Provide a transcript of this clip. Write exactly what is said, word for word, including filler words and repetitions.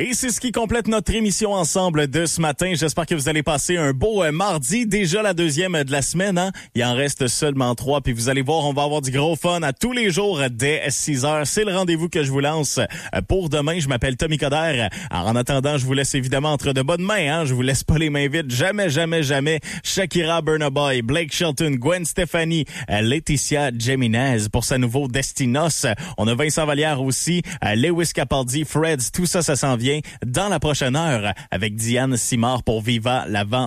Et c'est ce qui complète notre émission ensemble de ce matin. J'espère que vous allez passer un beau euh, mardi, déjà la deuxième de la semaine. Hein? Il en reste seulement trois. Puis vous allez voir, on va avoir du gros fun à tous les jours dès six heures. C'est le rendez-vous que je vous lance pour demain. Je m'appelle Tommy Coderre. Alors en attendant, je vous laisse évidemment entre de bonnes mains. Hein? Je vous laisse pas les mains vides. Jamais, jamais, jamais. Shakira, Burna Boy, Blake Shelton, Gwen Stefani, Laetitia Jimenez pour sa nouveau Destinos. On a Vincent Vallière aussi, Lewis Capaldi, Freds. Tout ça, ça s'en vient dans la prochaine heure avec Diane Simard pour Viva l'Avant.